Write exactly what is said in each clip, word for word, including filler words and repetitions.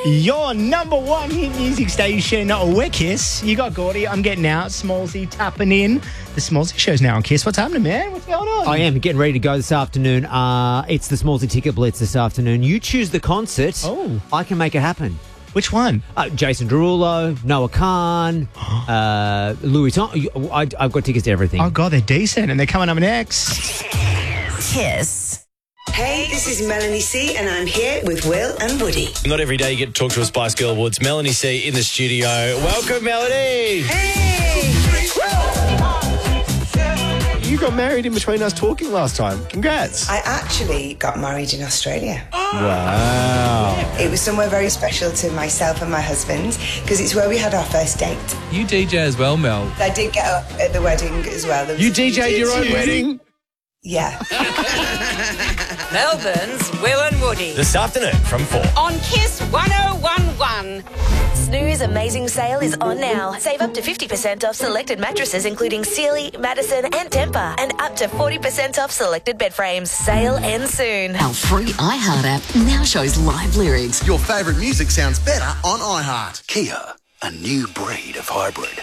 Your number one hit music station, we're Kiss. You got Gordy, I'm getting out, Smallsy tapping in. The Smallsy show's now on Kiss. What's happening, man? What's going on? I am getting ready to go this afternoon. Uh, it's the Smallsy Ticket Blitz this afternoon. You choose the concert. Oh. I can make it happen. Which one? Uh, Jason Derulo, Noah Khan, uh, Louis Tom. I, I've got tickets to everything. Oh, God, they're decent, and they're coming up next. Kiss. Hey, this is Melanie C, and I'm here with Will and Woody. Not every day you get to talk to a Spice Girl Woods. Melanie C in the studio. Welcome, Melanie. Hey! You got married in between us talking last time. Congrats. I actually got married in Australia. Wow. It was somewhere very special to myself and my husband because it's where we had our first date. You D J as well, Mel. I did get up at the wedding as well. There was- You D J'd your own wedding? Yeah. Melbourne's Will and Woody. This afternoon from four. On Kiss one oh one one. Snooze Amazing Sale is on now. Save up to fifty percent off selected mattresses including Sealy, Madison and Tempur, and up to forty percent off selected bed frames. Sale ends soon. Our free iHeart app now shows live lyrics. Your favourite music sounds better on iHeart. Kia, a new breed of hybrid.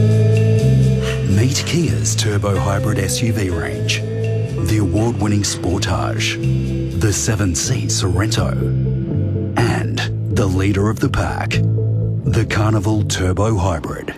Meet Kia's turbo hybrid S U V range. The award-winning Sportage, the seven-seat Sorrento, and the leader of the pack, the Carnival Turbo Hybrid.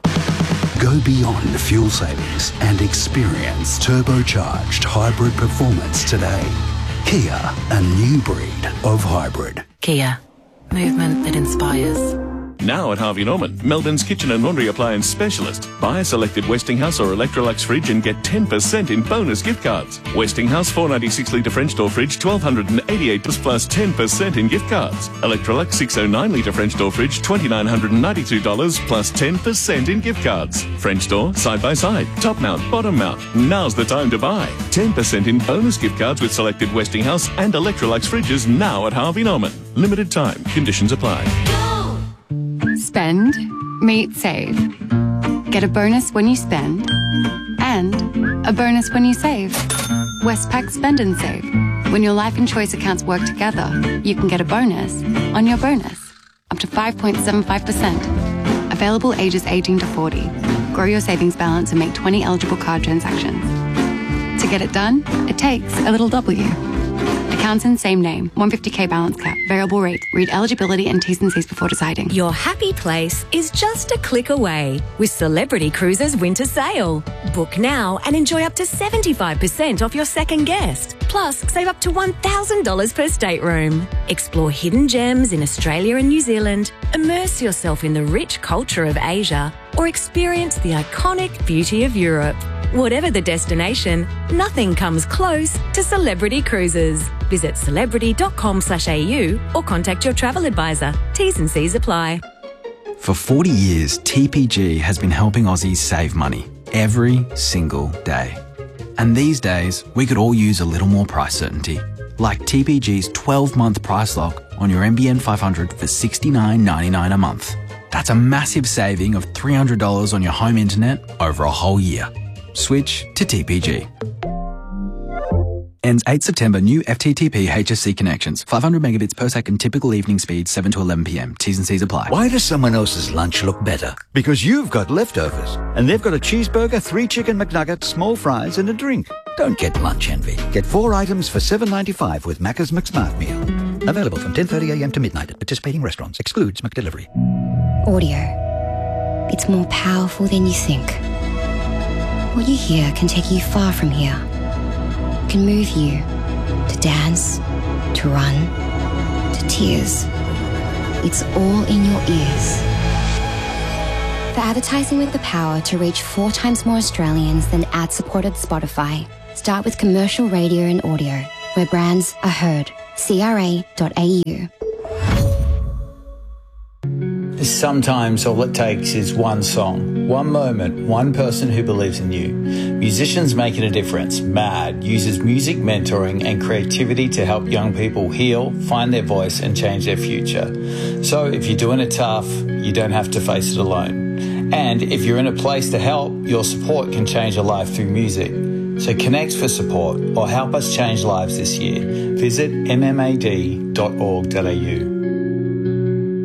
Go beyond fuel savings and experience turbocharged hybrid performance today. Kia, a new breed of hybrid. Kia, movement that inspires. Now at Harvey Norman, Melbourne's kitchen and laundry appliance specialist. Buy a selected Westinghouse or Electrolux fridge and get ten percent in bonus gift cards. Westinghouse four ninety-six litre French door fridge, twelve eighty-eight dollars plus ten percent in gift cards. Electrolux six oh nine litre French door fridge, twenty-nine ninety-two dollars plus ten percent in gift cards. French door, side by side, top mount, bottom mount. Now's the time to buy. ten percent in bonus gift cards with selected Westinghouse and Electrolux fridges now at Harvey Norman. Limited time. Conditions apply. Spend, meet, save. Get a bonus when you spend and a bonus when you save. Westpac Spend and Save. When your life and choice accounts work together, you can get a bonus on your bonus. Up to five point seven five percent. Available ages eighteen to forty. Grow your savings balance and make twenty eligible card transactions. To get it done, it takes a little W. Accounts in same name. one hundred fifty K balance cap. Variable rate. Read eligibility and T's and C's before deciding. Your happy place is just a click away with Celebrity Cruises Winter Sale. Book now and enjoy up to seventy-five percent off your second guest. Plus, save up to one thousand dollars per stateroom. Explore hidden gems in Australia and New Zealand. Immerse yourself in the rich culture of Asia. Or experience the iconic beauty of Europe. Whatever the destination, nothing comes close to Celebrity Cruises. Visit celebrity dot com slash A U or contact your travel advisor. T's and C's apply. For forty years, T P G has been helping Aussies save money every single day. And these days, we could all use a little more price certainty. Like T P G's twelve-month price lock on your N B N five hundred for sixty-nine ninety-nine a month. That's a massive saving of three hundred dollars on your home internet over a whole year. Switch to T P G. Ends eighth September. New F T T P H S C connections. five hundred megabits per second. Typical evening speed. seven to eleven p m. T's and C's apply. Why does someone else's lunch look better? Because you've got leftovers. And they've got a cheeseburger, three chicken McNuggets, small fries and a drink. Don't get lunch envy. Get four items for seven ninety-five with Macca's McSmart meal. Available from ten thirty a m to midnight at participating restaurants. Excludes McDelivery. Audio. It's more powerful than you think. What you hear can take you far from here. It can move you to dance, to run, to tears. It's all in your ears. For advertising with the power to reach four times more Australians than ad-supported Spotify, start with commercial radio and audio, where brands are heard. C R A dot A U. Sometimes all it takes is one song, one moment, one person who believes in you. Musicians Making a Difference, MAD, uses music mentoring and creativity to help young people heal, find their voice and change their future. So if you're doing it tough, you don't have to face it alone. And if you're in a place to help, your support can change a life through music. So connect for support or help us change lives this year. Visit m m a d dot org dot a u.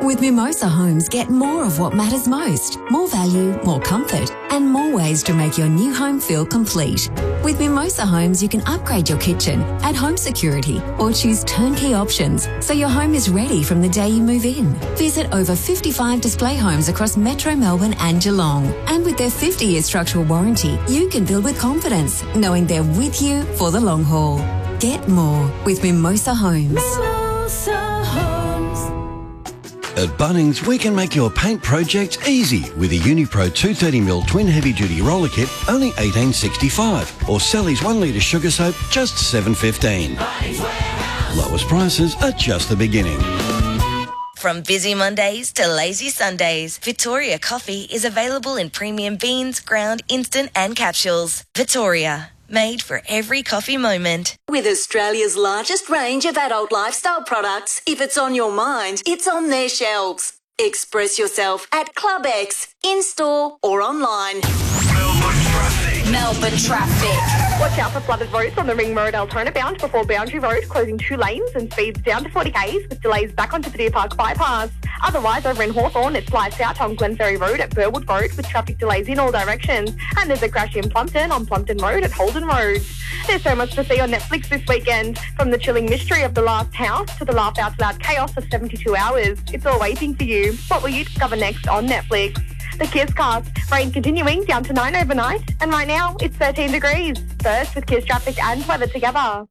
With Mimosa Homes, get more of what matters most. More value, more comfort, and more ways to make your new home feel complete. With Mimosa Homes, you can upgrade your kitchen, add home security, or choose turnkey options so your home is ready from the day you move in. Visit over fifty-five display homes across Metro Melbourne and Geelong. And with their fifty-year structural warranty, you can build with confidence, knowing they're with you for the long haul. Get more with Mimosa Homes. Mimosa Homes. At Bunnings, we can make your paint projects easy with a Unipro two thirty mil twin heavy-duty roller kit, only eighteen sixty-five, or Sally's one litre sugar soap, just seven fifteen. Lowest prices are just the beginning. From busy Mondays to lazy Sundays, Victoria Coffee is available in premium beans, ground, instant and capsules. Victoria, made for every coffee moment. With Australia's largest range of adult lifestyle products, if it's on your mind, it's on their shelves. Express yourself at Club X, in-store or online. Melbourne traffic. Watch out for flooded roads on the Ring Road Altona bound before Boundary Road, closing two lanes and speeds down to forty k's with delays back onto the Deer Park bypass. Otherwise, over in Hawthorn, it slides out on Glenferrie Road at Burwood Road with traffic delays in all directions. And there's a crash in Plumpton on Plumpton Road at Holden Road. There's so much to see on Netflix this weekend. From the chilling mystery of The Last House to the laugh out loud chaos of seventy-two hours. It's all waiting for you. What will you discover next on Netflix? The Kiss Cast. Rain continuing down to nine overnight. And right now, it's thirteen degrees. First with Kiss traffic and weather together.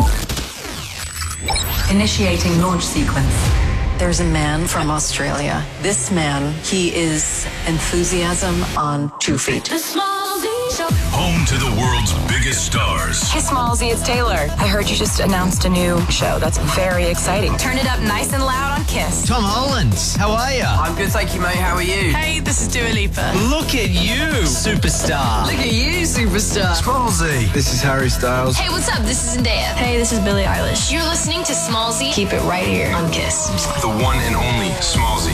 Initiating launch sequence. There's a man from Australia. This man, he is enthusiasm on two feet. Home to the world's biggest stars. Hey, Smallsy, it's Taylor. I heard you just announced a new show. That's very exciting. Turn it up nice and loud on Kiss. Tom Holland, how are you? I'm good, thank you, mate. How are you? Hey, this is Dua Lipa. Look at you, superstar. Look at you, superstar. Smallsy. This is Harry Styles. Hey, what's up? This is Zendaya. Hey, this is Billie Eilish. You're listening to Smallsy. Keep it right here on Kiss. The one and only Smallsy.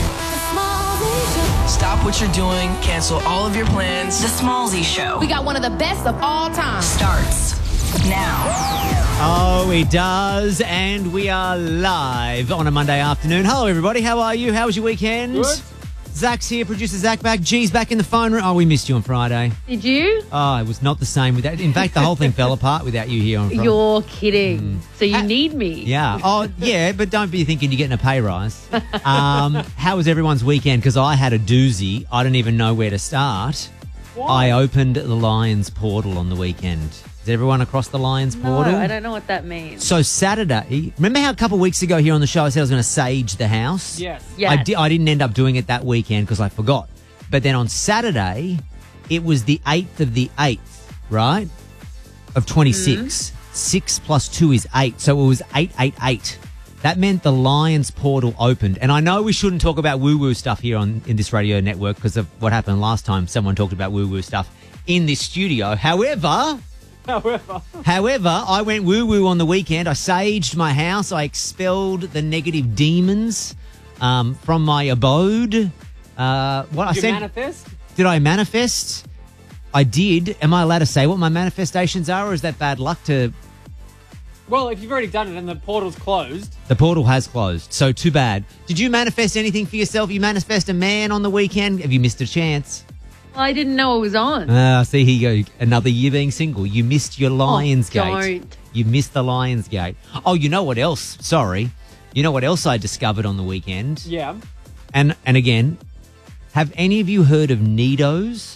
Stop what you're doing. Cancel all of your plans. The Smallsy Show. We got one of the best of all time. Starts now. Oh, it does. And we are live on a Monday afternoon. Hello, everybody. How are you? How was your weekend? Good. Zach's here, producer Zach back. G's back in the phone room. Oh, we missed you on Friday. Did you? Oh, it was not the same without. In fact, the whole thing fell apart without you here on Friday. You're kidding. Mm. So you uh, need me. Yeah. Oh, yeah, but don't be thinking you're getting a pay rise. Um, how was everyone's weekend? Because I had a doozy. I don't even know where to start. What? I opened the Lions portal on the weekend. Is everyone across the Lions no, portal? I don't know what that means. So Saturday, remember how a couple of weeks ago here on the show I said I was going to sage the house? Yes. yes. I, di- I didn't end up doing it that weekend because I forgot. But then on Saturday, it was the eighth of the eighth, right, of twenty-six. Mm-hmm. Six plus two is eight, so it was eight eight eight. That meant the Lions portal opened. And I know we shouldn't talk about woo-woo stuff here on in this radio network because of what happened last time. Someone talked about woo-woo stuff in this studio. However... However, However, I went woo-woo on the weekend. I saged my house. I expelled the negative demons um, from my abode. Uh, what did I you said, manifest? Did I manifest? I did. Am I allowed to say what my manifestations are, or is that bad luck to... Well, if you've already done it and the portal's closed... The portal has closed, so too bad. Did you manifest anything for yourself? You manifest a man on the weekend? Have you missed a chance? Well, I didn't know it was on. Ah, see, here you go. Another year being single. You missed your Lionsgate. Oh, don't. You missed the Lionsgate. Oh, you know what else? Sorry. You know what else I discovered on the weekend? Yeah. And and again, have any of you heard of Nidos?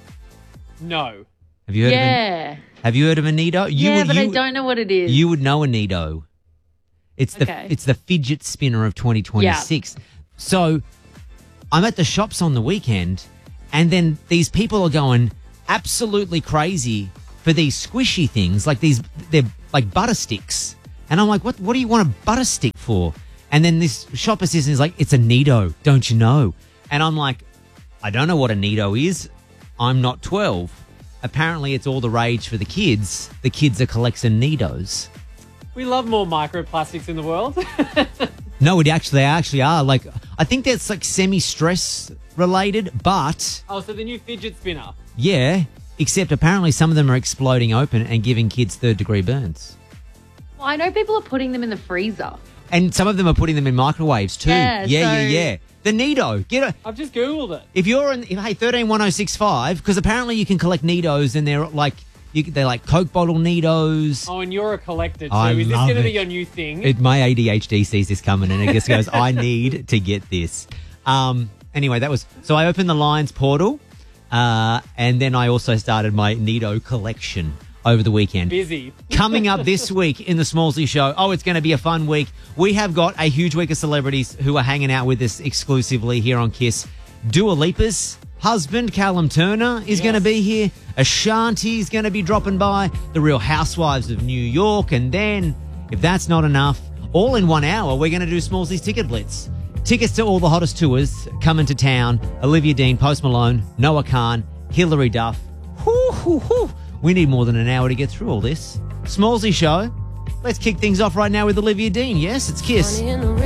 No. Have you heard yeah. of a, Have you heard of a Nido? You yeah, would, but you, I don't know what it is. You would know a Nido. It's the okay. it's the fidget spinner of twenty twenty-six. Yeah. So I'm at the shops on the weekend, and then these people are going absolutely crazy for these squishy things, like these, they're like butter sticks. And I'm like, what What do you want a butter stick for? And then this shop assistant is like, it's a Nido, don't you know? And I'm like, I don't know what a Nido is. I'm not twelve. Apparently it's all the rage for the kids. The kids are collecting Nidos. We love more microplastics in the world. No, it actually, they actually are. Like, I think that's like semi-stress related, but... Oh, so the new fidget spinner. Yeah, except apparently some of them are exploding open and giving kids third-degree burns. Well, I know people are putting them in the freezer. And some of them are putting them in microwaves too. Yeah, yeah, so yeah, yeah. The Nido. Get a, I've just Googled it. if you're in, if, hey, thirteen one oh six five, because apparently you can collect Nidos and they're like, you, they're like Coke bottle Nidos. Oh, and you're a collector too. I Is this love going to be it. your new thing? It, my A D H D sees this coming and it just goes, I need to get this. Um, anyway, that was, so I opened the Lions portal uh, and then I also started my Nido collection over the weekend. Busy. Coming up this week in the Smallsy Show, oh, it's going to be a fun week. We have got a huge week of celebrities who are hanging out with us exclusively here on Kiss. Dua Lipa's husband, Callum Turner, is yes. going to be here. Ashanti's going to be dropping by. The Real Housewives of New York. And then, if that's not enough, all in one hour, we're going to do Smallsy's Ticket Blitz. Tickets to all the hottest tours coming to town. Olivia Dean, Post Malone, Noah Khan, Hilary Duff. Whoo, whoo, whoo. We need more than an hour to get through all this. Smallsy Show. Let's kick things off right now with Olivia Dean. Yes, it's Kiss.